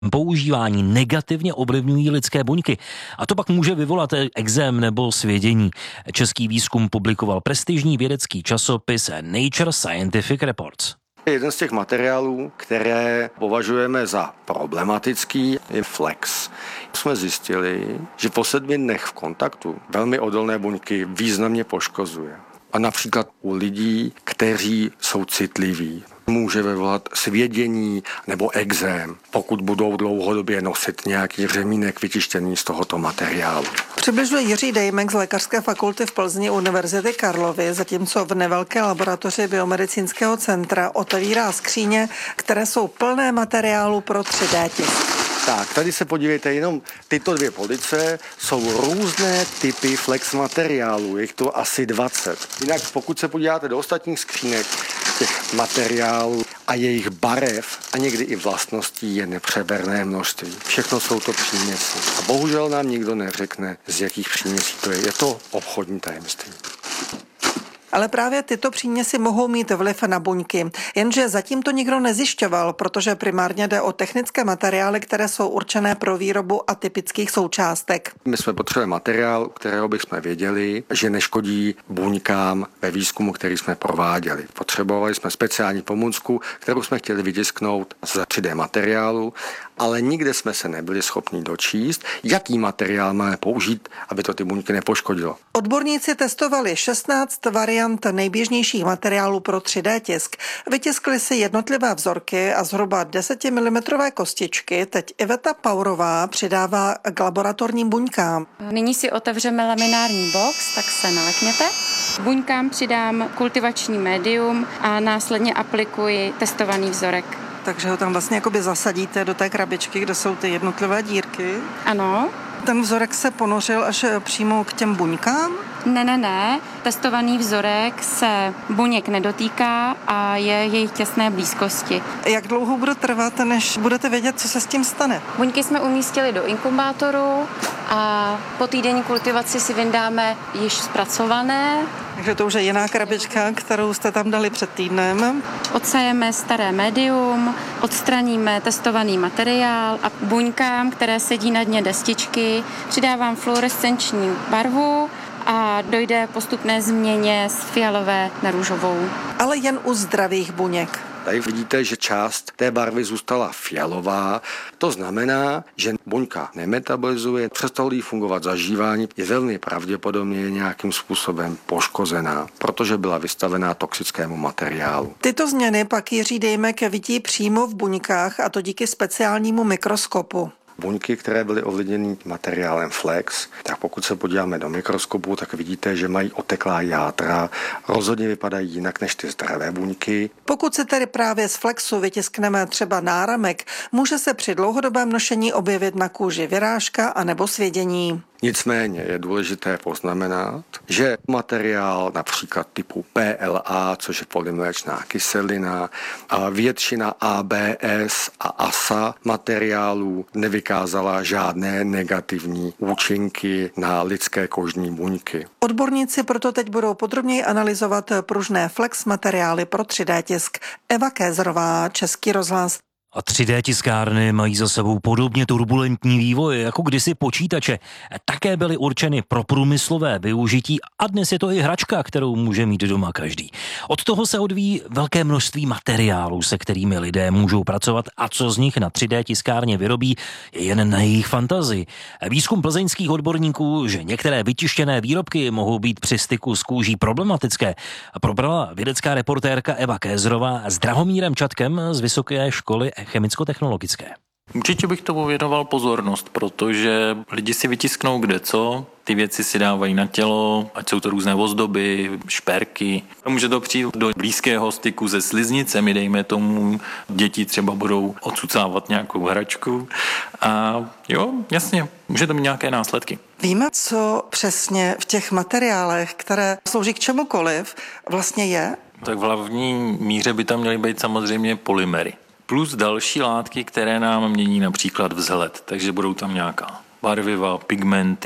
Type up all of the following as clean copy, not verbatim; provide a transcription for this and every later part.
používání negativně ovlivňují lidské buňky. A to pak může vyvolat ekzém nebo svědění. Český výzkum publikoval prestižní vědecký časopis Nature Scientific Reports. Jeden z těch materiálů, které považujeme za problematický, je flex. Jsme zjistili, že po 7 dnech v kontaktu velmi odolné buňky významně poškozuje. A například u lidí, kteří jsou citliví, může vyvolat svědění nebo ekzém, pokud budou dlouhodobě nosit nějaký řemínek vytištěný z tohoto materiálu. Přibližuje Jiří Dejmek z Lékařské fakulty v Plzni Univerzity Karlovy, zatímco v nevelké laboratoři Biomedicínského centra otevírá skříně, které jsou plné materiálu pro 3D tisk. Tak, tady se podívejte, jenom tyto 2 police jsou různé typy flex materiálů, je to asi 20. Jinak pokud se podíváte do ostatních skřínek těch materiálů a jejich barev a někdy i vlastností je nepřeberné množství. Všechno jsou to příměsi. A bohužel nám nikdo neřekne, z jakých příměsí to je. Je to obchodní tajemství. Ale právě tyto příměsi mohou mít vliv na buňky. Jenže zatím to nikdo nezjišťoval, protože primárně jde o technické materiály, které jsou určené pro výrobu atypických součástek. My jsme potřebovali materiál, kterého bychom věděli, že neškodí buňkám ve výzkumu, který jsme prováděli. Potřebovali jsme speciální pomůcku, kterou jsme chtěli vytisknout z 3D materiálu, ale nikde jsme se nebyli schopni dočíst, jaký materiál máme použít, aby to ty buňky nepoškodilo. Odborníci testovali 16 variant nejběžnějších materiálů pro 3D tisk. Vytiskli si jednotlivé vzorky a zhruba 10 mm kostičky teď Iveta Paurová přidává k laboratorním buňkám. Nyní si otevřeme laminární box, tak se nalekněte. Buňkám přidám kultivační médium a následně aplikuji testovaný vzorek. Takže ho tam vlastně jakoby zasadíte do té krabičky, kde jsou ty jednotlivé dírky. Ano. Ten vzorek se ponořil až přímo k těm buňkám? Ne. Testovaný vzorek se buněk nedotýká a je jejich těsné blízkosti. Jak dlouho bude trvat, než budete vědět, co se s tím stane? Buňky jsme umístili do inkubátoru a po týdenní kultivaci si vyndáme již zpracované. Takže to už je jiná krabička, kterou jste tam dali před týdnem. Odsejeme staré médium, odstraníme testovaný materiál a buňkám, které sedí na dně destičky, přidávám fluorescenční barvu a dojde postupné změně z fialové na růžovou. Ale jen u zdravých buněk. Tady vidíte, že část té barvy zůstala fialová. To znamená, že buňka nemetabolizuje, přestalo jí fungovat zažívání, je velmi pravděpodobně nějakým způsobem poškozená, protože byla vystavená toxickému materiálu. Tyto změny pak Jiří Dejmek vidí přímo v buňkách, a to díky speciálnímu mikroskopu. Buňky, které byly ovlivněny materiálem flex, tak pokud se podíváme do mikroskopu, tak vidíte, že mají oteklá játra, rozhodně vypadají jinak než ty zdravé buňky. Pokud si tedy právě z flexu vytiskneme třeba náramek, může se při dlouhodobém nošení objevit na kůži vyrážka anebo svědění. Nicméně je důležité poznamenat, že materiál například typu PLA, což je polymléčná kyselina, a většina ABS a ASA materiálů nevykázala žádné negativní účinky na lidské kožní buňky. Odborníci proto teď budou podrobněji analyzovat pružné flex materiály pro 3D tisk. Eva Kézerová, Český rozhlas. A 3D tiskárny mají za sebou podobně turbulentní vývoj jako kdysi počítače. Také byly určeny pro průmyslové využití a dnes je to i hračka, kterou může mít doma každý. Od toho se odvíjí velké množství materiálů, se kterými lidé můžou pracovat, a co z nich na 3D tiskárně vyrobí, je jen na jejich fantazii. Výzkum plzeňských odborníků, že některé vytištěné výrobky mohou být při styku s kůží problematické, probrala vědecká reportérka Eva Kézerová s Drahomírem Čatkem z Vysoké školy chemicko-technologické. Určitě bych tomu věnoval pozornost, protože lidi si vytisknou kdeco, ty věci si dávají na tělo, ať jsou to různé ozdoby, šperky. Může to přijít do blízkého styku se sliznicemi, dejme tomu, děti třeba budou odsucávat nějakou hračku a jo, jasně, může to mít nějaké následky. Víme, co přesně v těch materiálech, které slouží k čemukoliv, vlastně je? Tak v hlavní míře by tam měly být samozřejmě polymery. Plus další látky, které nám mění například vzhled, takže budou tam nějaká barviva, pigmenty,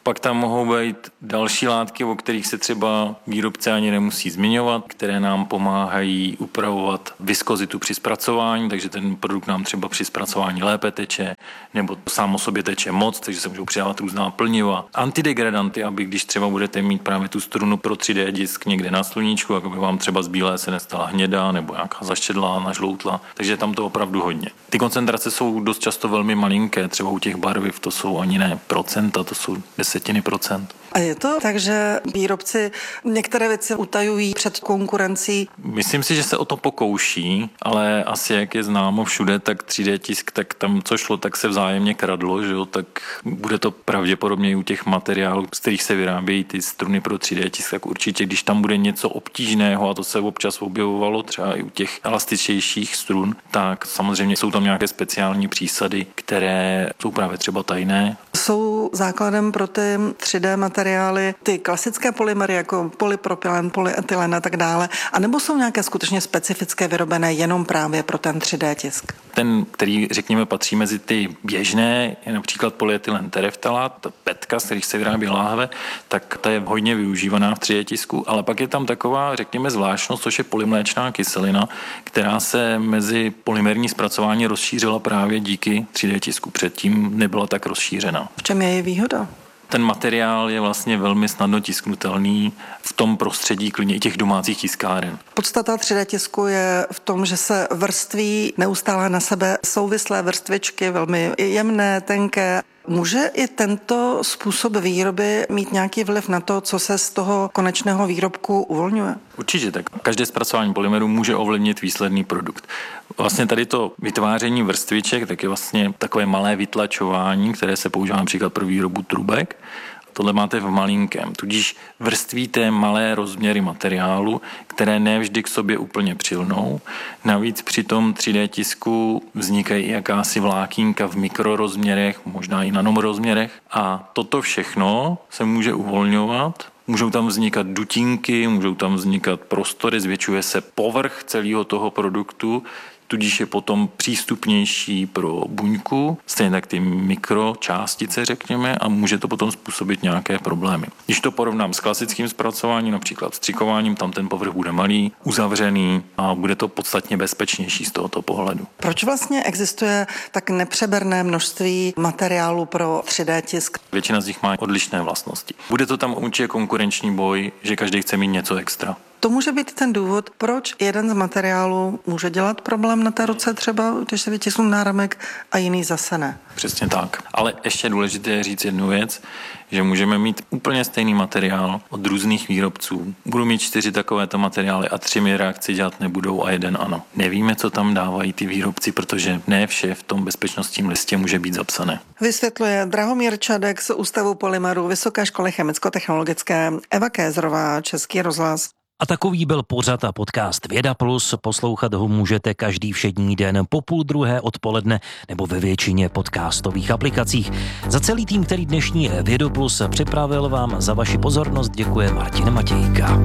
Pak tam mohou být další látky, o kterých se třeba výrobce ani nemusí zmiňovat, které nám pomáhají upravovat viskozitu při zpracování, takže ten produkt nám třeba při zpracování lépe teče, nebo sám o sobě teče moc, takže se můžou přidávat různá plniva. Antidegradanty, aby když třeba budete mít právě tu strunu pro 3D disk někde na sluníčku, aby vám třeba z bílé se nestala hnědá nebo nějaká zaštědlá, nažloutla, takže tam to opravdu hodně. Ty koncentrace jsou dost často velmi malinké, třeba u těch barviv to jsou ani ne procenta, to jsou 10%. A je to tak, že výrobci některé věci utajují před konkurencí? Myslím si, že se o to pokouší, ale asi jak je známo všude, tak 3D tisk, tak tam co šlo, tak se vzájemně kradlo, že jo? Tak bude to pravděpodobně i u těch materiálů, z kterých se vyrábějí ty struny pro 3D tisk, tak určitě, když tam bude něco obtížného, a to se občas objevovalo třeba i u těch elastičtějších strun, tak samozřejmě jsou tam nějaké speciální přísady, které jsou právě třeba tajné. Jsou základem pro ty 3D materiály ty klasické polymery jako polypropylen, polyetylen a tak dále, anebo jsou nějaké skutečně specifické vyrobené jenom právě pro ten 3D tisk? Ten, který řekněme patří mezi ty běžné, je například polyetylen tereftalát, ta petka, z kterých se vyrábí láhve, tak ta je hodně využívaná v 3D tisku, ale pak je tam taková, řekněme, zvláštnost, což je polymléčná kyselina, která se mezi polymerní zpracování rozšířila právě díky 3D tisku. Předtím nebyla tak rozšířena. V čem je její výhoda? Ten materiál je vlastně velmi snadno tisknutelný v tom prostředí klidně i těch domácích tiskáren. Podstata 3D tisku je v tom, že se vrství neustále na sebe souvislé vrstvičky, velmi jemné, tenké. Může i tento způsob výroby mít nějaký vliv na to, co se z toho konečného výrobku uvolňuje? Určitě, tak každé zpracování polymeru může ovlivnit výsledný produkt. Vlastně tady to vytváření vrstviček, tak je vlastně takové malé vytlačování, které se používá například pro výrobu trubek. Tohle máte v malinkém, tudíž vrstvíte malé rozměry materiálu, které ne vždy k sobě úplně přilnou. Navíc při tom 3D tisku vznikají i jakási vlákínka v mikrorozměrech, možná i nanorozměrech. A toto všechno se může uvolňovat. Můžou tam vznikat dutinky, můžou tam vznikat prostory, zvětšuje se povrch celého toho produktu, tudíž je potom přístupnější pro buňku, stejně tak ty mikročástice, řekněme, a může to potom způsobit nějaké problémy. Když to porovnám s klasickým zpracováním, například střikováním, tam ten povrch bude malý, uzavřený a bude to podstatně bezpečnější z tohoto pohledu. Proč vlastně existuje tak nepřeberné množství materiálu pro 3D tisk? Většina z nich má odlišné vlastnosti. Bude to tam určitě konkurenční boj, že každý chce mít něco extra. To může být ten důvod, proč jeden z materiálů může dělat problém na té ruce třeba, když se vytisknu náramek a jiný zase ne. Přesně tak. Ale ještě důležité je říct jednu věc, že můžeme mít úplně stejný materiál od různých výrobců. Budu mít 4 takovéto materiály a 3 mi reakci dělat nebudou a 1 ano. Nevíme, co tam dávají ty výrobci, protože ne vše v tom bezpečnostním listě může být zapsané. Vysvětluje Drahomír Čadek z Ústavu polymerů Vysoké školy chemicko-technologické, Eva Kézrová, Český rozhlas. A takový byl pořad a podcast Věda Plus. Poslouchat ho můžete každý všední den po 12:30 odpoledne nebo ve většině podcastových aplikacích. Za celý tým, který dnešní Vědu Plus připravil, vám za vaši pozornost děkuje Martin Matějka.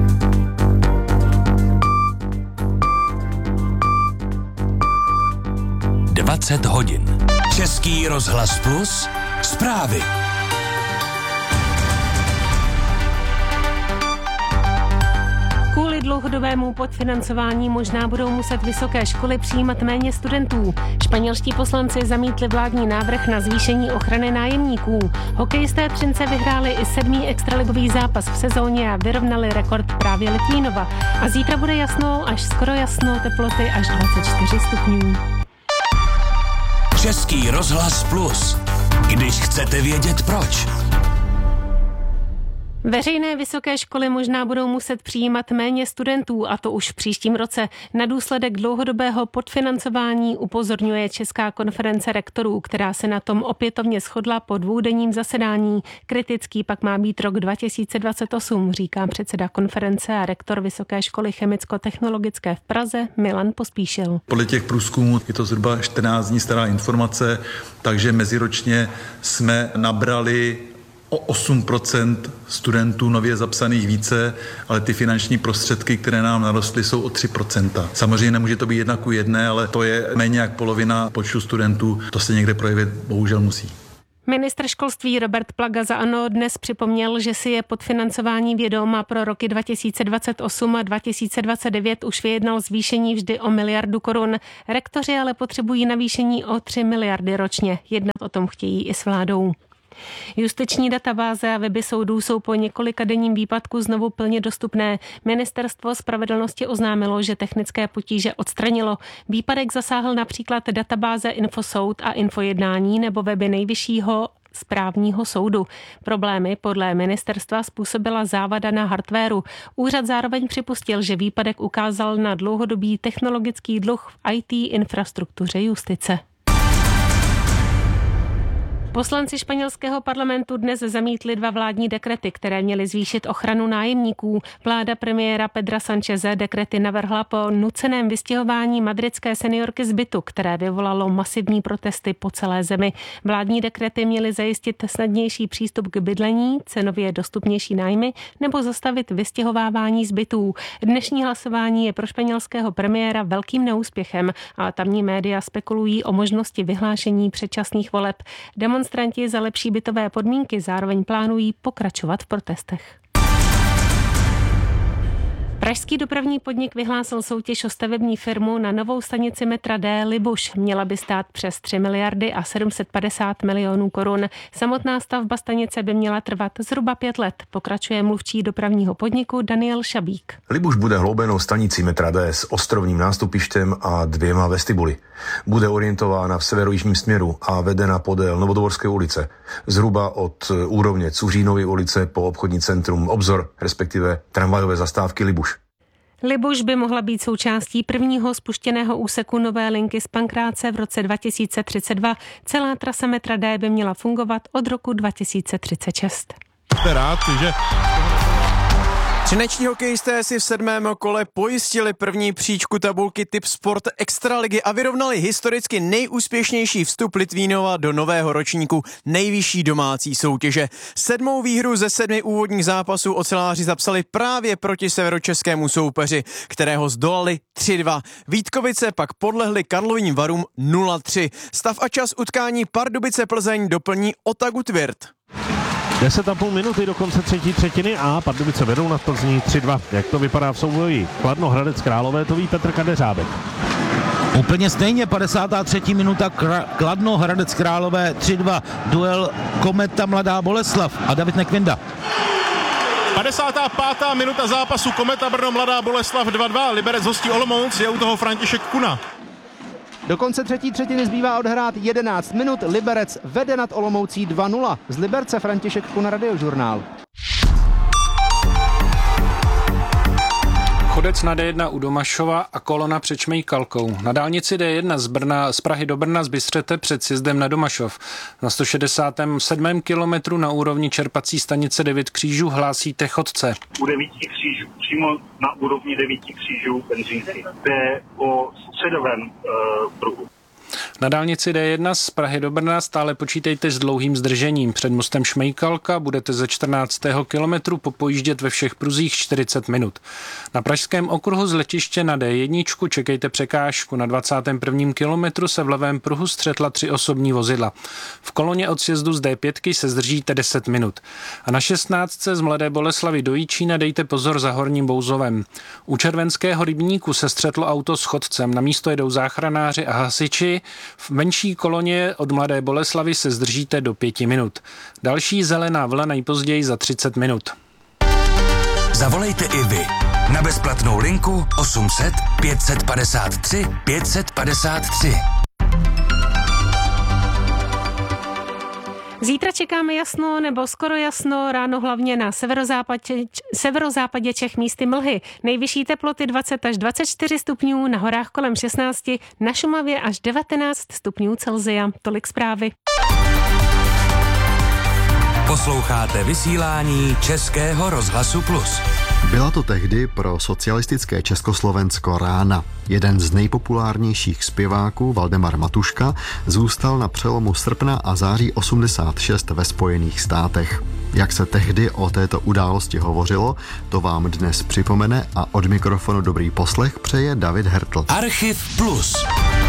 Dvacet hodin. Český rozhlas Plus. Zprávy. Kvůli dlouhodobému podfinancování možná budou muset vysoké školy přijímat méně studentů. Španělští poslanci zamítli vládní návrh na zvýšení ochrany nájemníků. Hokejisté Třince vyhráli i 7. extraligový zápas v sezóně a vyrovnali rekord právě Litvínova. A zítra bude jasno, až skoro jasno, teploty až 24 stupňů. Český rozhlas Plus. Když chcete vědět proč. Veřejné vysoké školy možná budou muset přijímat méně studentů, a to už v příštím roce. Na důsledek dlouhodobého podfinancování upozorňuje Česká konference rektorů, která se na tom opětovně shodla po 2denním zasedání. Kritický pak má být rok 2028, říká předseda konference a rektor Vysoké školy chemicko-technologické v Praze Milan Pospíšil. Podle těch průzkumů je to zhruba 14 dní stará informace, takže meziročně jsme nabrali o 8% studentů nově zapsaných více, ale ty finanční prostředky, které nám narostly, jsou o 3%. Samozřejmě nemůže to být 1:1, ale to je méně jak polovina počtu studentů, to se někde projevit bohužel musí. Ministr školství Robert Plaga za ANO dnes připomněl, že si je podfinancování vědom a pro roky 2028 a 2029 už vyjednal zvýšení vždy o 1 miliardu korun. Rektoři ale potřebují navýšení o 3 miliardy ročně. Jednat o tom chtějí i s vládou. Justiční databáze a weby soudů jsou po několikadenním výpadku znovu plně dostupné. Ministerstvo spravedlnosti oznámilo, že technické potíže odstranilo. Výpadek zasáhl například databáze Infosoud a Infojednání nebo weby Nejvyššího správního soudu. Problémy podle ministerstva způsobila závada na hardwaru. Úřad zároveň připustil, že výpadek ukázal na dlouhodobý technologický dluh v IT infrastruktuře justice. Poslanci španělského parlamentu dnes zamítli 2 vládní dekrety, které měly zvýšit ochranu nájemníků. Vláda premiéra Pedra Sancheze dekrety navrhla po nuceném vystěhování madridské seniorky z bytu, které vyvolalo masivní protesty po celé zemi. Vládní dekrety měly zajistit snadnější přístup k bydlení, cenově dostupnější nájmy nebo zastavit vystěhovávání z bytů. Dnešní hlasování je pro španělského premiéra velkým neúspěchem a tamní média spekulují o možnosti vyhlášení předčasných voleb. Demonstranti za lepší bytové podmínky zároveň plánují pokračovat v protestech. Pražský dopravní podnik vyhlásil soutěž o stavební firmu na novou stanici metra D Libuš. Měla by stát přes 3 miliardy a 750 milionů korun. Samotná stavba stanice by měla trvat zhruba 5 let, pokračuje mluvčí dopravního podniku Daniel Šabík. Libuš bude hloubenou stanicí metra D s ostrovním nástupištěm a 2 vestibuly. Bude orientována v severojižním směru a vedena podél Novodvorské ulice. Zhruba od úrovně Cuřínovy ulice po obchodní centrum Obzor, respektive tramvajové zastávky Libuš. Libuš by mohla být součástí prvního spuštěného úseku nové linky z Pankráce v roce 2032. Celá trasa metra D by měla fungovat od roku 2036. Rád, že... Třineční hokejisté si v 7. kole pojistili první příčku tabulky Tip Sport Extraligy a vyrovnali historicky nejúspěšnější vstup Litvínova do nového ročníku nejvyšší domácí soutěže. 7. výhru ze 7 úvodních zápasů oceláři zapsali právě proti severočeskému soupeři, kterého zdolali 3-2. Vítkovice pak podlehli Karlovým Varům 0-3. Stav a čas utkání Pardubice Plzeň doplní Otagu Tvirt. 10,5 minuty do konce třetí třetiny a Pardubice vedou nad Plzní 3-2. Jak to vypadá v souboji Kladno Hradec Králové, to ví Petr Kadeřábek. Úplně stejně, 53. minuta Kladno Hradec Králové 3-2. Duel Kometa Mladá Boleslav a David Nekvinda. 55. minuta zápasu Kometa Brno Mladá Boleslav 2-2. Liberec hostí Olomouc, je u toho František Kuna. Do konce třetí třetiny zbývá odhrát 11 minut. Liberec vede nad Olomoucí 2-0. Z Liberce František Kuna, Radiožurnál. Chodec na D1 u Domašova a kolona před Šmejkalkou. Na dálnici D1 z Prahy do Brna z Bystřete před sjezdem na Domašov. Na 167. kilometru na úrovni čerpací stanice 9 křížů hlásíte chodce. U 9 křížů, přímo na úrovni 9 křížů benzínky. Jde o středovém pruhu. Na dálnici D1 z Prahy do Brna stále počítejte s dlouhým zdržením. Před mostem Šmejkalka budete ze 14. kilometru popojíždět ve všech pruzích 40 minut. Na pražském okruhu z letiště na D1 čekejte překážku. Na 21. kilometru se v levém pruhu střetla 3 osobní vozidla. V koloně od sjezdu z D5 se zdržíte 10 minut. A na 16. z Mladé Boleslavy do Jičína dejte pozor za Horním Bouzovem. U Červenského rybníku se střetlo auto s chodcem. Na místo jedou záchranáři a hasiči. V menší koloně od Mladé Boleslavy se zdržíte do 5 minut. Další zelená vlna nejpozději za 30 minut. Zavolejte i vy na bezplatnou linku 800 553 553. Zítra čekáme jasno nebo skoro jasno, ráno hlavně na severozápadě Čech místy mlhy. Nejvyšší teploty 20 až 24 stupňů, na horách kolem 16, na Šumavě až 19 stupňů Celsia. Tolik zprávy. Posloucháte vysílání Českého rozhlasu Plus. Byla to tehdy pro socialistické Československo rána. Jeden z nejpopulárnějších zpěváků, Valdemar Matuška, zůstal na přelomu srpna a září 86 ve Spojených státech. Jak se tehdy o této události hovořilo, to vám dnes připomene a od mikrofonu dobrý poslech přeje David Hertl. Archiv Plus.